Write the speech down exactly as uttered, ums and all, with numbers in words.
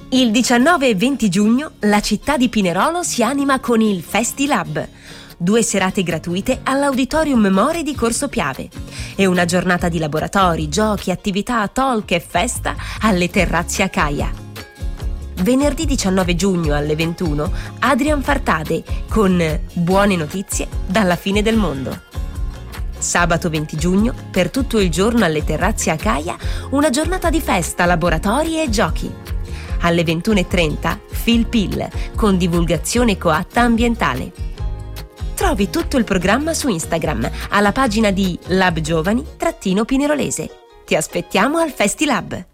Il diciannove e venti giugno la città di Pinerolo si anima con il FestiLab. Due serate gratuite all'Auditorium More di Corso Piave e una giornata di laboratori, giochi, attività, talk e festa alle terrazze Acaia. Venerdì diciannove giugno alle ventuno Adrian Fartade con Buone notizie dalla fine del mondo. Sabato venti giugno, per tutto il giorno alle terrazze Acaia, una giornata di festa, laboratori e giochi. Alle ventuno e trenta Phil Pill con divulgazione coatta ambientale. Trovi tutto il programma su Instagram alla pagina di Lab Giovani trattino Pinerolese. Ti aspettiamo al FestiLab.